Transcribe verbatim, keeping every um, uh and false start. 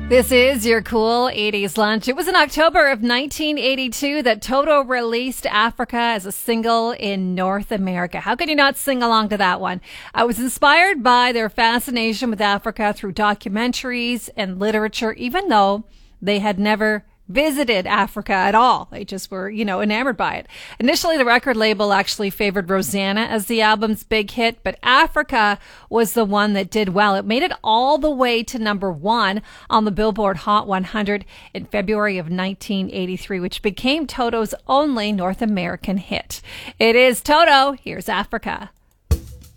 This is your cool eighties lunch. It was in October of nineteen eighty-two that Toto released Africa as a single in North America. How could you not sing along to that one? I was inspired by their fascination with Africa through documentaries and literature, even though they had never visited Africa at all. They just were, you know, enamored by it. Initially, the record label actually favored Rosanna as the album's big hit, but Africa was the one that did well. It made it all the way to number one on the Billboard Hot one hundred in February of nineteen eighty-three, which became Toto's only North American hit. It is Toto. Here's Africa.